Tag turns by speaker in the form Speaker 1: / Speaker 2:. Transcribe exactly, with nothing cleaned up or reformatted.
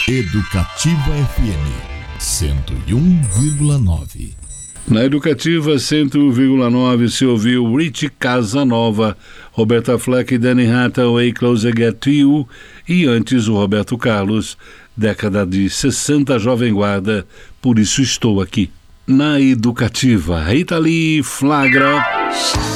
Speaker 1: Educativa F M cento e um vírgula nove.
Speaker 2: Na Educativa cento e um vírgula nove se ouviu Rich Casanova, Roberta Fleck e Danny Hathaway, Closer Get to You, e antes o Roberto Carlos, década de sessenta, Jovem Guarda, Por Isso Estou Aqui. Na Educativa, Rita Lee, Flagra.